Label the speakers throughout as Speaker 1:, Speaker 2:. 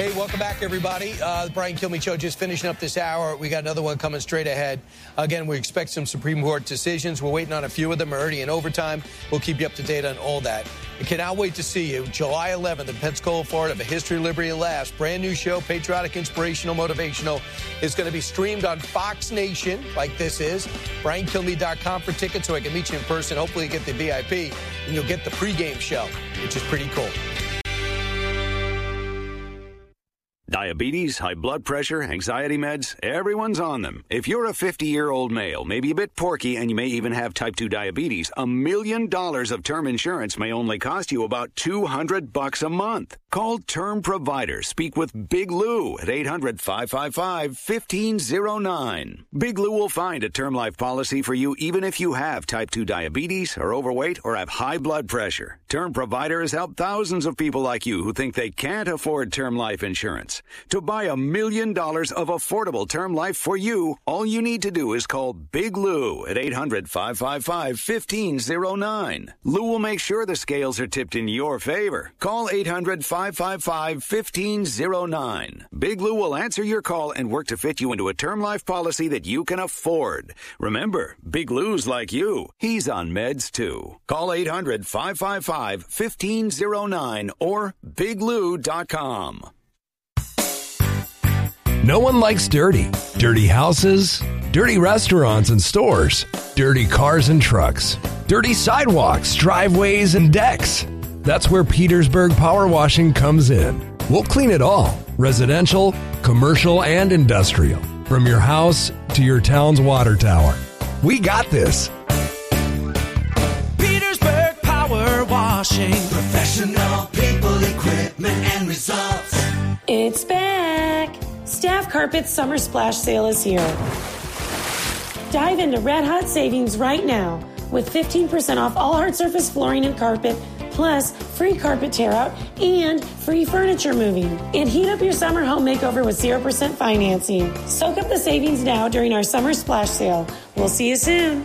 Speaker 1: Hey, welcome back, everybody. The Brian Kilmeade Show just finishing up this hour. We got another one coming straight ahead. Again, we expect some Supreme Court decisions. We're waiting on a few of them already in overtime. We'll keep you up to date on all that. I cannot wait to see you July 11th in Pensacola, Florida for History, Liberty, and Laughs. Brand new show, patriotic, inspirational, motivational. It's going to be streamed on Fox Nation, like this is. BrianKilmeade.com for tickets so I can meet you in person. Hopefully you get the VIP, and you'll get the pregame show, which is pretty cool.
Speaker 2: Diabetes, high blood pressure, anxiety meds, everyone's on them. If you're a 50-year-old male, maybe a bit porky, and you may even have type 2 diabetes, $1 million of term insurance may only cost you about $200 a month. Call Term Provider. Speak with Big Lou at 800-555-1509. Big Lou will find a term life policy for you even if you have type 2 diabetes, are overweight, or have high blood pressure. Term Provider has helped thousands of people like you who think they can't afford term life insurance. To buy $1 million of affordable term life for you, all you need to do is call Big Lou at 800-555-1509. Lou will make sure the scales are tipped in your favor. Call 800-555-1509. Big Lou will answer your call and work to fit you into a term life policy that you can afford. Remember, Big Lou's like you. He's on meds too. Call 800-555-1509 or biglou.com.
Speaker 3: No one likes dirty. Dirty houses, dirty restaurants and stores, dirty cars and trucks, dirty sidewalks, driveways, and decks. That's where Petersburg Power Washing comes in. We'll clean it all, residential, commercial, and industrial, from your house to your town's water tower. We got this.
Speaker 4: Petersburg Power Washing. Professional people, equipment, and results.
Speaker 5: It's back. Staff Carpet's Summer Splash Sale is here. Dive into red hot savings right now with 15% off all hard surface flooring and carpet, plus free carpet tear out and free furniture moving. And heat up your summer home makeover with 0% financing. Soak up the savings now during our Summer Splash Sale. We'll see you soon.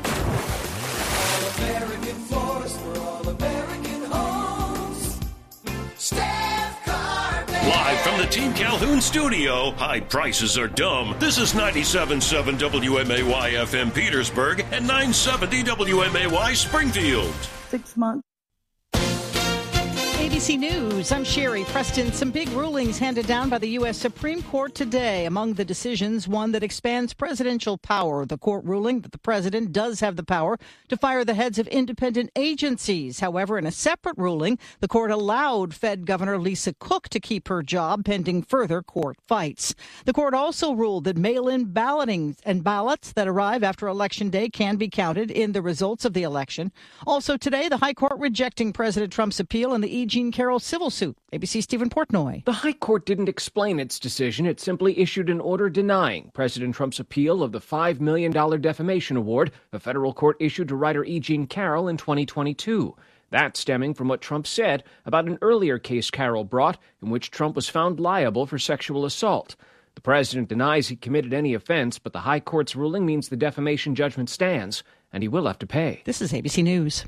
Speaker 6: Live from the Team Calhoun studio, high prices are dumb. This is 97.7 WMAY FM Petersburg and 970 WMAY Springfield.
Speaker 7: 6 months. ABC News, I'm Sherry Preston. Some big rulings handed down by the U.S. Supreme Court today. Among the decisions, one that expands presidential power. The court ruling that the president does have the power to fire the heads of independent agencies. However, in a separate ruling, the court allowed Fed Governor Lisa Cook to keep her job pending further court fights. The court also ruled that mail-in balloting and ballots that arrive after Election Day can be counted in the results of the election. Also today, the High Court rejecting President Trump's appeal in the E. Jean Carroll civil suit. ABC Stephen Portnoy.
Speaker 8: The High Court didn't explain its decision. It simply issued an order denying President Trump's appeal of the $5 million defamation award a federal court issued to writer E. Jean Carroll in 2022. That stemming from what Trump said about an earlier case Carroll brought in which Trump was found liable for sexual assault. The president denies he committed any offense, but the High Court's ruling means the defamation judgment stands, and he will have to pay.
Speaker 7: This is ABC News.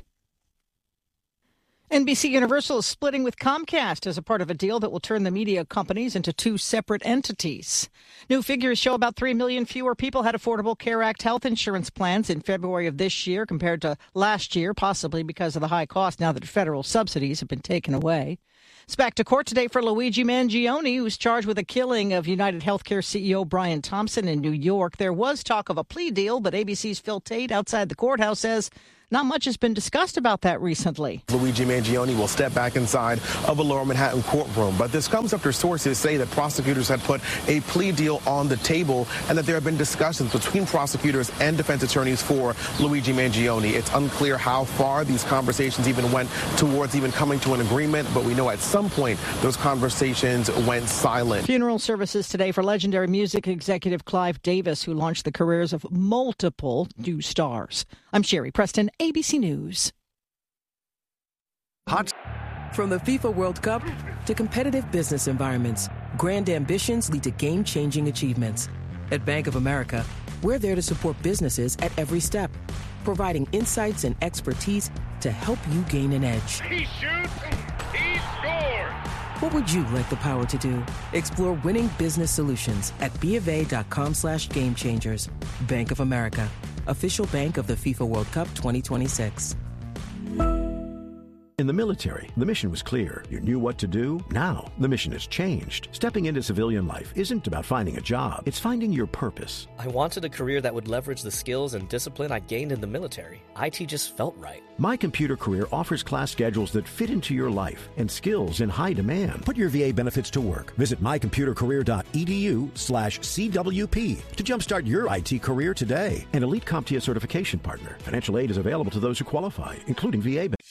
Speaker 7: NBC Universal is splitting with Comcast as a part of a deal that will turn the media companies into two separate entities. New figures show about 3 million fewer people had Affordable Care Act health insurance plans in February of this year compared to last year, possibly because of the high cost now that federal subsidies have been taken away. It's back to court today for Luigi Mangione, who's charged with the killing of United Healthcare CEO Brian Thompson in New York. There was talk of a plea deal, but ABC's Phil Tate outside the courthouse says not much has been discussed about that recently.
Speaker 9: Luigi Mangione will step back inside of a Lower Manhattan courtroom. But this comes after sources say that prosecutors had put a plea deal on the table and that there have been discussions between prosecutors and defense attorneys for Luigi Mangione. It's unclear how far these conversations even went towards even coming to an agreement, but we know at some point those conversations went silent.
Speaker 7: Funeral services today for legendary music executive Clive Davis, who launched the careers of multiple new stars. I'm Sherry Preston, ABC News.
Speaker 10: From the FIFA World Cup to competitive business environments, grand ambitions lead to game-changing achievements. At Bank of America, we're there to support businesses at every step, providing insights and expertise to help you gain an edge.
Speaker 11: He shoots, he scores.
Speaker 10: What would you like the power to do? Explore winning business solutions at BofA.com/gamechangers. Bank of America, official bank of the FIFA World Cup 2026.
Speaker 11: In the military, the mission was clear. You knew what to do. Now, the mission has changed. Stepping into civilian life isn't about finding a job. It's finding your purpose.
Speaker 12: I wanted a career that would leverage the skills and discipline I gained in the military. IT just felt right.
Speaker 11: My Computer Career offers class schedules that fit into your life and skills in high demand. Put your VA benefits to work. Visit mycomputercareer.edu/CWP to jumpstart your IT career today. An elite CompTIA certification partner. Financial aid is available to those who qualify, including VA benefits.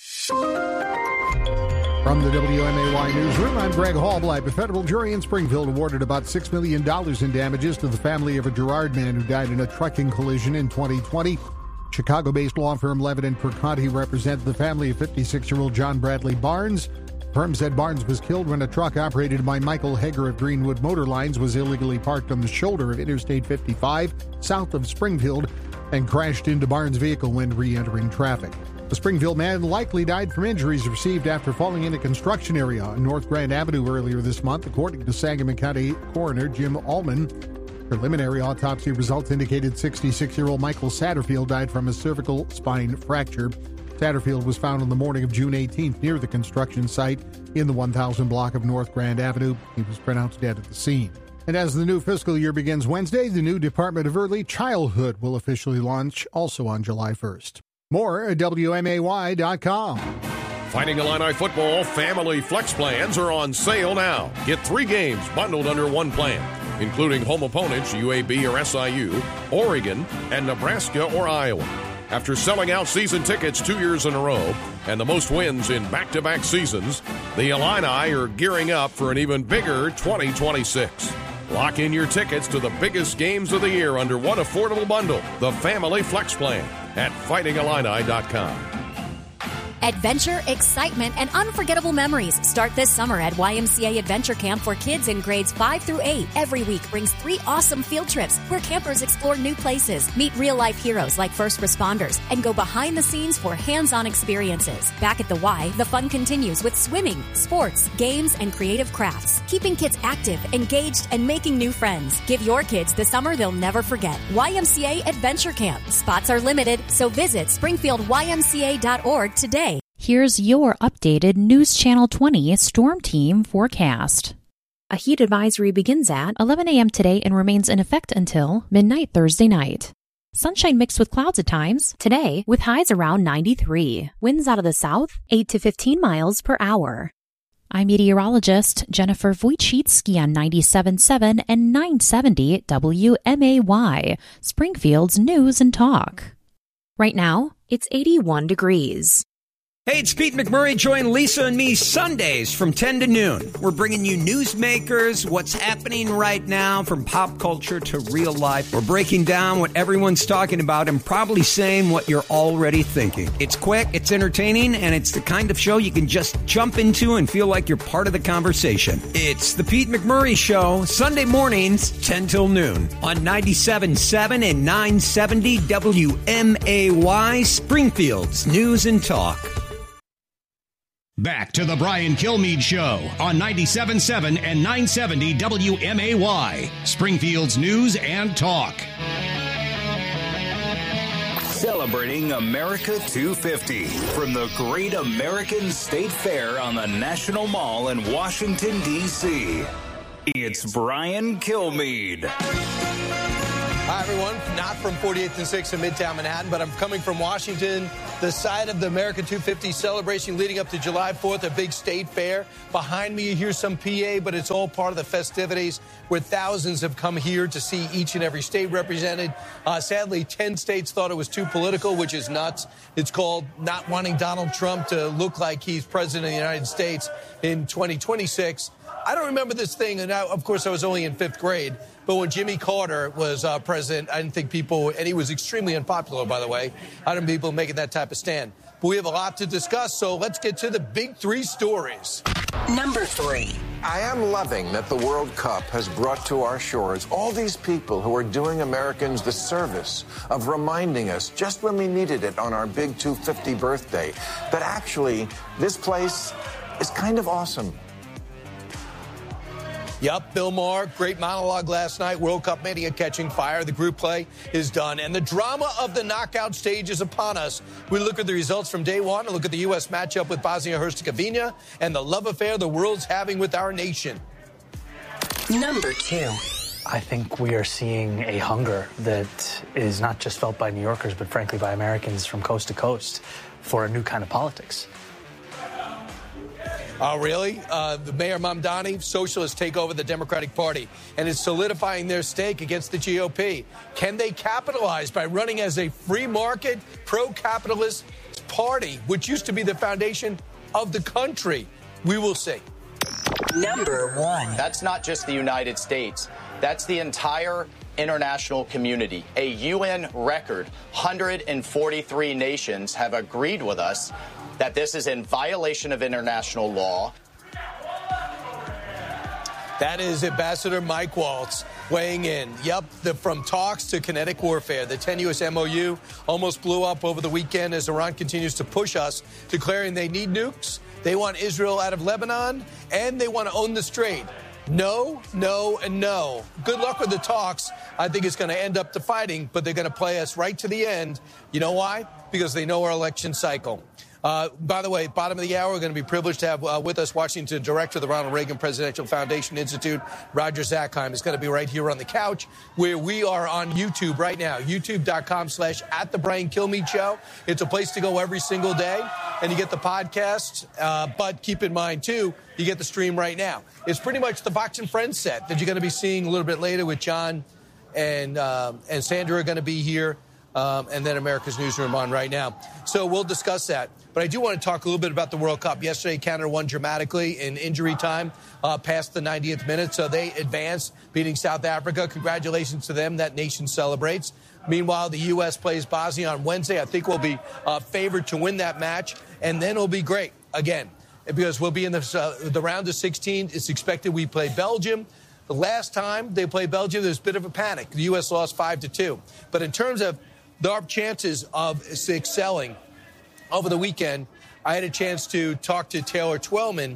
Speaker 13: From the WMAY Newsroom, I'm Greg Hallblight. A federal jury in Springfield awarded about $6 million in damages to the family of a Girard man who died in a trucking collision in 2020. Chicago-based law firm Levitt & Perconti represented the family of 56-year-old John Bradley Barnes. The firm said Barnes was killed when a truck operated by Michael Hager of Greenwood Motor Lines was illegally parked on the shoulder of Interstate 55 south of Springfield and crashed into Barnes' vehicle when re-entering traffic. The Springfield man likely died from injuries received after falling in a construction area on North Grand Avenue earlier this month, according to Sangamon County Coroner Jim Allman. Preliminary autopsy results indicated 66-year-old Michael Satterfield died from a cervical spine fracture. Satterfield was found on the morning of June 18th near the construction site in the 1000 block of North Grand Avenue. He was pronounced dead at the scene. And as the new fiscal year begins Wednesday, the new Department of Early Childhood will officially launch also on July 1st. More at WMAY.com.
Speaker 14: Fighting Illini football family flex plans are on sale now. Get 3 games bundled under one plan, including home opponents UAB or SIU, Oregon, and Nebraska or Iowa. After selling out season tickets 2 years in a row and the most wins in back-to-back seasons, the Illini are gearing up for an even bigger 2026. Lock in your tickets to the biggest games of the year under one affordable bundle, the Family Flex Plan, at fightingillini.com.
Speaker 15: Adventure, excitement, and unforgettable memories start this summer at YMCA Adventure Camp for kids in grades 5 through 8. Every week brings 3 awesome field trips where campers explore new places, meet real-life heroes like first responders, and go behind the scenes for hands-on experiences. Back at the Y, the fun continues with swimming, sports, games, and creative crafts, keeping kids active, engaged, and making new friends. Give your kids the summer they'll never forget. YMCA Adventure Camp. Spots are limited, so visit springfieldymca.org today.
Speaker 16: Here's your updated News Channel 20 Storm Team forecast. A heat advisory begins at 11 a.m. today and remains in effect until midnight Thursday night. Sunshine mixed with clouds at times today with highs around 93. Winds out of the south, 8 to 15 miles per hour. I'm meteorologist Jennifer Wojcicki on 97.7 and 970 WMAY, Springfield's News and Talk. Right now, it's 81 degrees.
Speaker 17: Hey, it's Pete McMurray. Join Lisa and me Sundays from 10 to noon. We're bringing you newsmakers, what's happening right now from pop culture to real life. We're breaking down what everyone's talking about and probably saying what you're already thinking. It's quick, it's entertaining, and it's the kind of show you can just jump into and feel like you're part of the conversation. It's the Pete McMurray Show, Sunday mornings, 10 till noon on 97.7 and 970 WMAY, Springfield's News and Talk.
Speaker 18: Back to the Brian Kilmeade Show on 97.7 and 970 WMAY, Springfield's News and Talk.
Speaker 19: Celebrating America 250 from the Great American State Fair on the National Mall in Washington, D.C. It's Brian Kilmeade.
Speaker 1: Hi, everyone. Not from 48th and 6th in Midtown Manhattan, but I'm coming from Washington, the site of the America 250 celebration leading up to July 4th, a big state fair. Behind me, you hear some PA, but it's all part of the festivities where thousands have come here to see each and every state represented. Sadly, 10 states thought it was too political, which is nuts. It's called not wanting Donald Trump to look like he's president of the United States in 2026. I don't remember this thing, and of course I was only in 5th grade, but when Jimmy Carter was president, I didn't think people, and he was extremely unpopular, by the way, I didn't think people making that type of stand. But we have a lot to discuss, so let's get to the big 3 stories.
Speaker 20: Number 3.
Speaker 21: I am loving that the World Cup has brought to our shores all these people who are doing Americans the service of reminding us just when we needed it on our big 250 birthday that actually this place is kind of awesome.
Speaker 1: Yep, Bill Maher, great monologue last night. World Cup mania catching fire. The group play is done. And the drama of the knockout stage is upon us. We look at the results from day one and look at the U.S. matchup with Bosnia-Herzegovina and the love affair the world's having with our nation.
Speaker 20: Number 2. I think we are seeing a hunger that is not just felt by New Yorkers, but frankly by Americans from coast to coast for a new kind of politics.
Speaker 1: Oh, really? The Mayor Mamdani, socialists take over the Democratic Party, and it's solidifying their stake against the GOP. Can they capitalize by running as a free market, pro-capitalist party, which used to be the foundation of the country? We will see.
Speaker 22: Number 1. That's not just the United States. That's the entire international community. A UN record, 143 nations have agreed with us that this is in violation of international law.
Speaker 1: That is Ambassador Mike Waltz weighing in. Yep, from talks to kinetic warfare. The tenuous MOU almost blew up over the weekend as Iran continues to push us, declaring they need nukes, they want Israel out of Lebanon, and they want to own the Strait. No, no, and no. Good luck with the talks. I think it's going to end up to fighting, but they're going to play us right to the end. You know why? Because they know our election cycle. By the way, bottom of the hour, we're going to be privileged to have with us Washington Director of the Ronald Reagan Presidential Foundation Institute, Roger Zakheim. Is going to be right here on the couch, where we are on YouTube right now, youtube.com/@TheBrianKilmeade It's a place to go every single day, and you get the podcast. But keep in mind, too, you get the stream right now. It's pretty much the Fox and Friends set that you're going to be seeing a little bit later with John and Sandra are going to be here. And then America's Newsroom on right now. So we'll discuss that. But I do want to talk a little bit about the World Cup. Yesterday, Canada won dramatically in injury time past the 90th minute. So they advanced, beating South Africa. Congratulations to them. That nation celebrates. Meanwhile, the U.S. plays Bosnia on Wednesday. I think we'll be favored to win that match. And then it'll be great again, because we'll be in the round of 16. It's expected we play Belgium. The last time they played Belgium, there was a bit of a panic. The U.S. lost 5-2. But in terms of our chances of excelling over the weekend, I had a chance to talk to Taylor Twellman.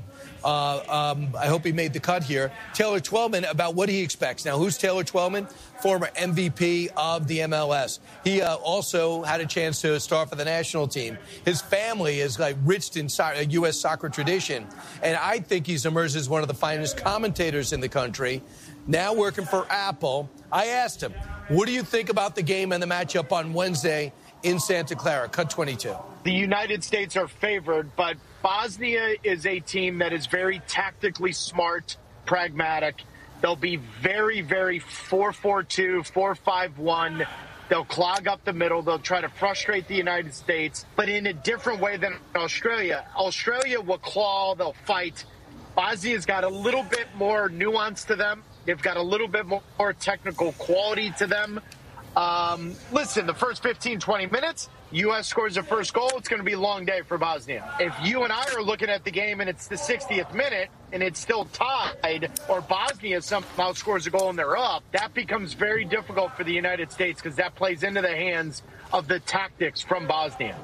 Speaker 1: I hope he made the cut here. Taylor Twellman about what he expects. Now, who's Taylor Twellman? Former MVP of the MLS. He also had a chance to start for the national team. His family is rich in U.S. soccer tradition, and I think he's emerged as one of the finest commentators in the country. Now working for Apple, I asked him, what do you think about the game and the matchup on Wednesday in Santa Clara? Cut 22.
Speaker 23: The United States are favored, but Bosnia is a team that is very tactically smart, pragmatic. They'll be very, very 4-4-2, 4-5-1. They'll clog up the middle. They'll try to frustrate the United States, but in a different way than Australia. Australia will claw, they'll fight. Bosnia's got a little bit more nuance to them. They've got a little bit more technical quality to them. Listen, the first 15, 20 minutes, U.S. scores the first goal. It's going to be a long day for Bosnia. If you and I are looking at the game and it's the 60th minute and it's still tied, or Bosnia somehow scores a goal and they're up, that becomes very difficult for the United States because that plays into the hands of the tactics from Bosnia.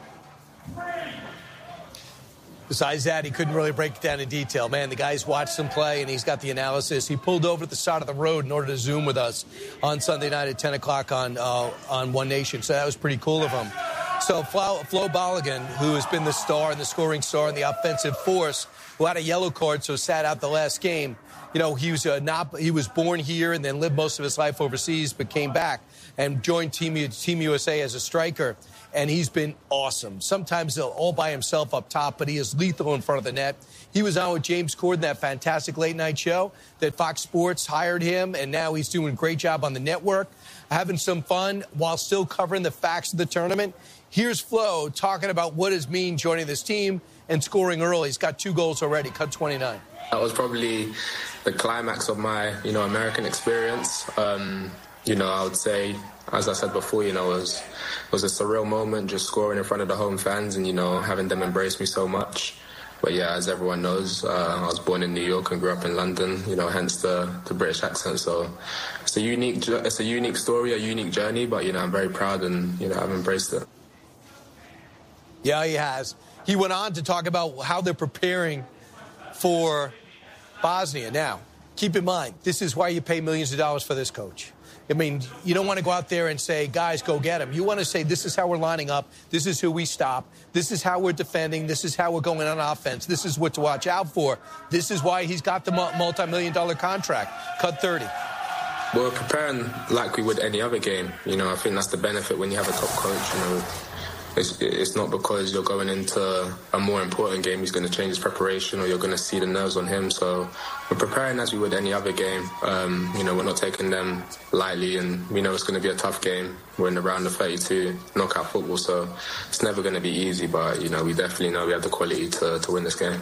Speaker 1: Besides that, he couldn't really break it down in detail. Man, the guy's watched him play, and he's got the analysis. He pulled over to the side of the road in order to Zoom with us on Sunday night at 10 o'clock on One Nation. So that was pretty cool of him. So Flo Balogun, who has been the star and the scoring star and the offensive force, who had a yellow card, so sat out the last game. You know, he was born here and then lived most of his life overseas, but came back and joined Team USA as a striker. And he's been awesome. Sometimes all by himself up top, but he is lethal in front of the net. He was on with James Corden, that fantastic late-night show that Fox Sports hired him, and now he's doing a great job on the network, having some fun while still covering the facts of the tournament. Here's Flo talking about what it means joining this team and scoring early. He's got 2 goals already, cut 29.
Speaker 24: That was probably the climax of my, American experience. I would say, as I said before, it was a surreal moment just scoring in front of the home fans and, having them embrace me so much. But yeah, as everyone knows, I was born in New York and grew up in London, hence the British accent. So it's a unique story, a unique journey, but, I'm very proud and, I've embraced it.
Speaker 1: Yeah, he has. He went on to talk about how they're preparing for Bosnia. Now, keep in mind, this is why you pay millions of dollars for this coach. I mean, you don't want to go out there and say, guys, go get him. You want to say, this is how we're lining up. This is who we stop. This is how we're defending. This is how we're going on offense. This is what to watch out for. This is why he's got the multi-million-dollar contract. Cut 30.
Speaker 24: We're preparing like we would any other game. You know, I think that's the benefit when you have a top coach. You know, it's not because you're going into a more important game he's going to change his preparation or you're going to see the nerves on him. So we're preparing as we would any other game. You know, we're not taking them lightly, and we know it's going to be a tough game. We're in the round of 32, knockout football, so it's never going to be easy. But, you know, we definitely know we have the quality to win this game.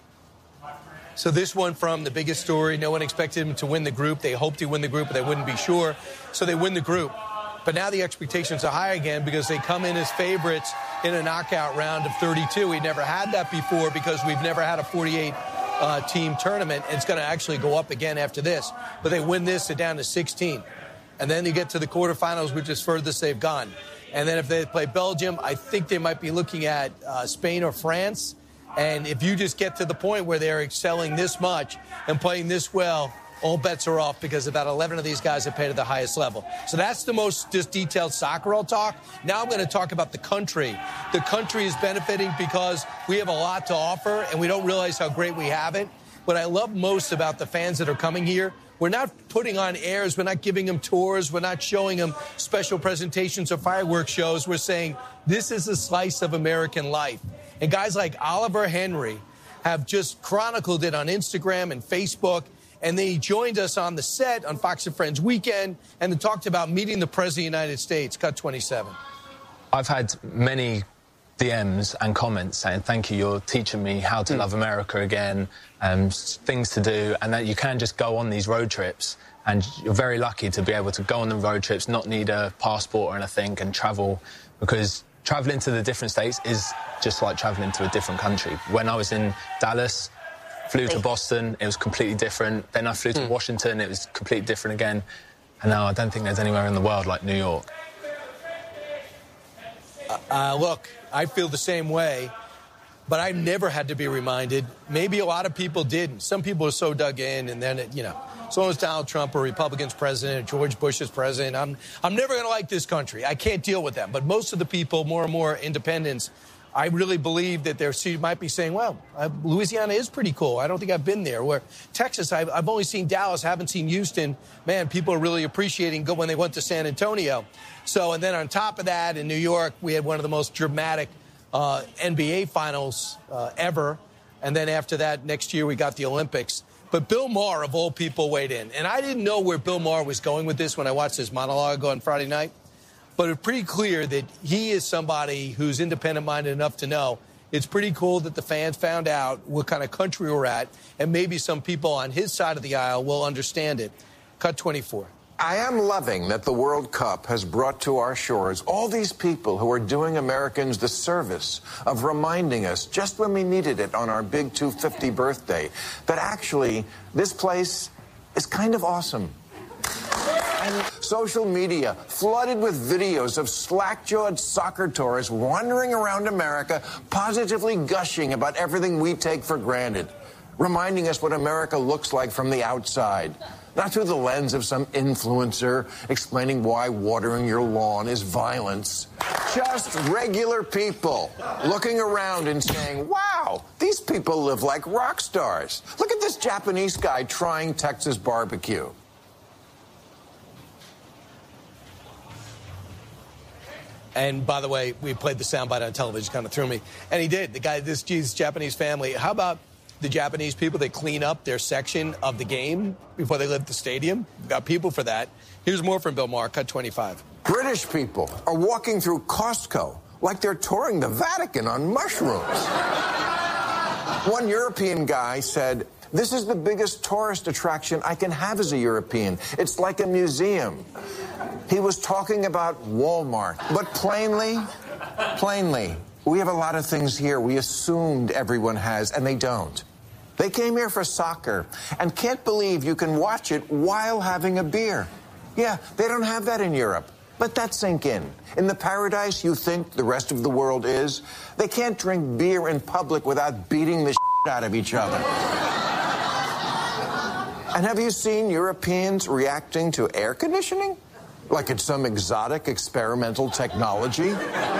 Speaker 1: So this one from the biggest story. No one expected him to win the group. They hoped he'd win the group, but they wouldn't be sure. So they win the group. But now the expectations are high again because they come in as favorites in a knockout round of 32. We never had that before because we've never had a 48-team tournament. It's going to actually go up again after this. But they win this, they're down to 16. And then you get to the quarterfinals, which is furthest they've gone. And then if they play Belgium, I think they might be looking at Spain or France. And if you just get to the point where they're excelling this much and playing this well, all bets are off because about 11 of these guys have played at the highest level. So that's the most just detailed soccer I'll talk. Now I'm going to talk about the country. The country is benefiting because we have a lot to offer, and we don't realize how great we have it. What I love most about the fans that are coming here, we're not putting on airs. We're not giving them tours. We're not showing them special presentations or fireworks shows. We're saying this is a slice of American life. And guys like Oliver Henry have just chronicled it on Instagram and Facebook. And they joined us on the set on Fox and Friends Weekend and they talked about meeting the President of the United States. Cut 27.
Speaker 2: I've had many DMs and comments saying, thank you, you're teaching me how to love America again, things to do, and that you can just go on these road trips. And you're very lucky to be able to go on the road trips, not need a passport or anything, and travel, because traveling to the different states is just like traveling to a different country. When I was in Dallas, flew to Boston, it was completely different. Then I flew to Washington, it was completely different again. And now I don't think there's anywhere in the world like New York.
Speaker 1: Look, I feel the same way, but I've never had to be reminded. Maybe a lot of people didn't. Some people are so dug in, and then, as long as Donald Trump or Republicans president or George Bush is president, I'm never going to like this country. I can't deal with them. But most of the people, more and more independents, I really believe that they might be saying, well, Louisiana is pretty cool. I don't think I've been there. Where Texas, I've only seen Dallas, haven't seen Houston. Man, people are really appreciating when they went to San Antonio. So, and then on top of that, in New York, we had one of the most dramatic NBA finals ever. And then after that, next year, we got the Olympics. But Bill Maher, of all people, weighed in. And I didn't know where Bill Maher was going with this when I watched his monologue on Friday night. But it's pretty clear that he is somebody who's independent-minded enough to know it's pretty cool that the fans found out what kind of country we're at, and maybe some people on his side of the aisle will understand it. Cut 24.
Speaker 21: I am loving that the World Cup has brought to our shores all these people who are doing Americans the service of reminding us, just when we needed it on our big 250 birthday, that actually this place is kind of awesome. Social media flooded with videos of slack-jawed soccer tourists wandering around America, positively gushing about everything we take for granted, reminding us what America looks like from the outside, not through the lens of some influencer explaining why watering your lawn is violence. Just regular people looking around and saying, wow, these people live like rock stars. Look at this Japanese guy trying Texas barbecue.
Speaker 1: And by the way, we played the soundbite on television, kind of threw me. And he did. The guy, this Japanese family. How about the Japanese people that clean up their section of the game before they leave the stadium? We've got people for that. Here's more from Bill Maher, cut 25.
Speaker 21: British people are walking through Costco like they're touring the Vatican on mushrooms. One European guy said, this is the biggest tourist attraction I can have as a European. It's like a museum. He was talking about Walmart. But plainly, we have a lot of things here we assumed everyone has, and they don't. They came here for soccer and can't believe you can watch it while having a beer. Yeah, they don't have that in Europe. Let that sink in. In the paradise you think the rest of the world is, they can't drink beer in public without beating the shit out of each other. And have you seen Europeans reacting to air conditioning? Like it's some exotic experimental technology?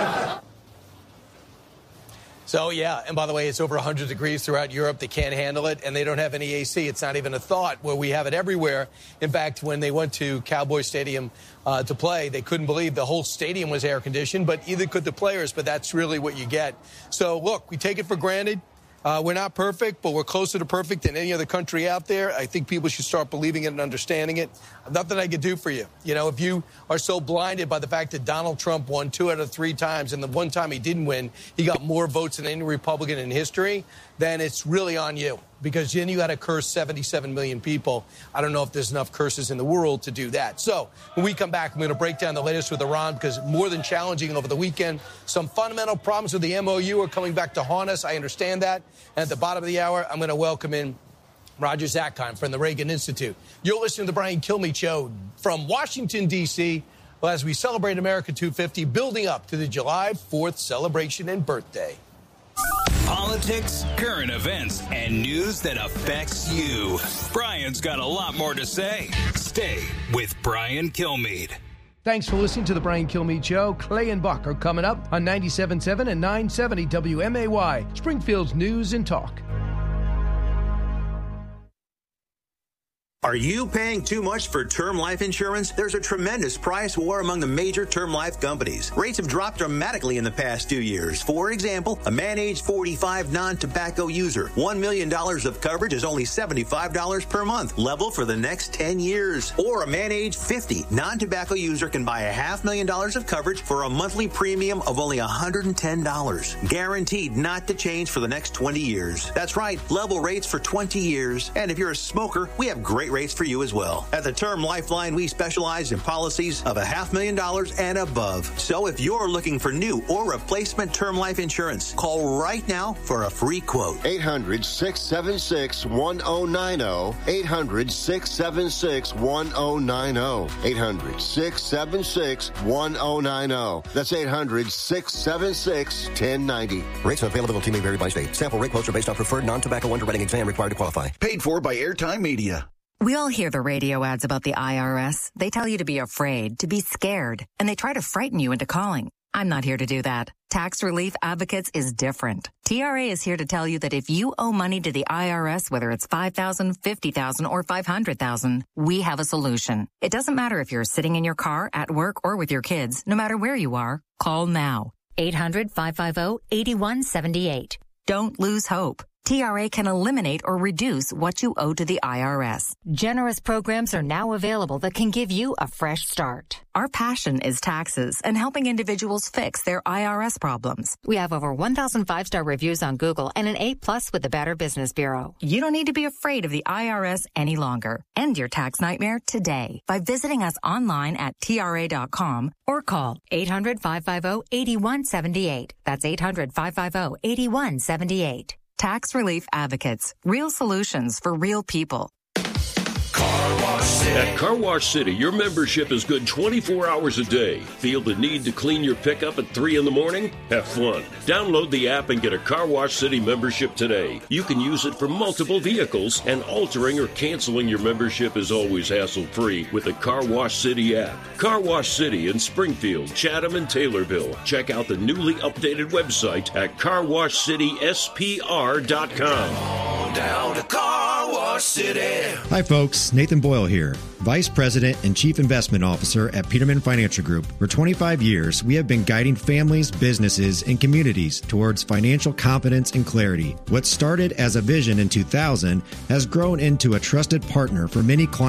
Speaker 1: So, yeah, and by the way, it's over 100 degrees throughout Europe. They can't handle it, and they don't have any AC. It's not even a thought, where we have it everywhere. In fact, when they went to Cowboy Stadium to play, they couldn't believe the whole stadium was air-conditioned, but either could the players, but that's really what you get. So, look, we take it for granted. We're not perfect, but we're closer to perfect than any other country out there. I think people should start believing it and understanding it. Nothing I could do for you. You know, if you are so blinded by the fact that Donald Trump won 2 out of 3 times, and the one time he didn't win, he got more votes than any Republican in history, then it's really on you. Because then you got to curse 77 million people. I don't know if there's enough curses in the world to do that. So when we come back, I'm going to break down the latest with Iran, because more than challenging over the weekend, some fundamental problems with the MOU are coming back to haunt us. I understand that. And at the bottom of the hour, I'm going to welcome in Roger Zakheim from the Reagan Institute. You're listening to the Brian Kilmeade Show from Washington, D.C., as we celebrate America 250, building up to the July 4th celebration and birthday.
Speaker 19: Politics, current events, and news that affects you. Brian's got a lot more to say. Stay with Brian Kilmeade.
Speaker 1: Thanks for listening to the Brian Kilmeade Show. Clay and Buck are coming up on 97.7 and 970 WMAY, Springfield's News and Talk.
Speaker 3: Are you paying too much for term life insurance? There's a tremendous price war among the major term life companies. Rates have dropped dramatically in the past 2 years. For example, a man age 45 non-tobacco user, $1 million of coverage is only $75 per month, level for the next 10 years. Or a man age 50 non-tobacco user can buy $500,000 of coverage for a monthly premium of only $110, guaranteed not to change for the next 20 years. That's right, level rates for 20 years. And if you're a smoker, we have great rates for you as well. At the Term Lifeline, we specialize in policies of $500,000 and above. So if you're looking for new or replacement term life insurance, call right now for a free quote.
Speaker 4: 800-676-1090. 800-676-1090. 800-676-1090. That's 800-676-1090.
Speaker 5: Rates and availability may vary by state. Sample rate quotes are based on preferred non-tobacco underwriting exam required to qualify.
Speaker 6: Paid for by Airtime Media.
Speaker 25: We all hear the radio ads about the IRS. They tell you to be afraid, to be scared, and they try to frighten you into calling. I'm not here to do that. Tax Relief Advocates is different. TRA is here to tell you that if you owe money to the IRS, whether it's $5,000, $50,000, or $500,000, we have a solution. It doesn't matter if you're sitting in your car, at work, or with your kids. No matter where you are, call now. 800-550-8178. Don't lose hope. TRA can eliminate or reduce what you owe to the IRS. Generous programs are now available that can give you a fresh start. Our passion is taxes and helping individuals fix their IRS problems. We have over 1,000 5-star reviews on Google and an A+ with the Better Business Bureau. You don't need to be afraid of the IRS any longer. End your tax nightmare today by visiting us online at TRA.com or call 800-550-8178. That's 800-550-8178. Tax Relief Advocates. Real solutions for real people.
Speaker 26: Car Wash City. At Car Wash City, your membership is good 24 hours a day. Feel the need to clean your pickup at 3 in the morning? Have fun. Download the app and get a Car Wash City membership today. You can use it for multiple vehicles, and altering or canceling your membership is always hassle-free with the Car Wash City app. Car Wash City in Springfield, Chatham, and Taylorville. Check out the newly updated website at carwashcityspr.com.
Speaker 27: Down to Car Wash City.
Speaker 28: Hi, folks. Nathan Boyle here, Vice President and Chief Investment Officer at Peterman Financial Group. For 25 years, we have been guiding families, businesses, and communities towards financial confidence and clarity. What started as a vision in 2000 has grown into a trusted partner for many clients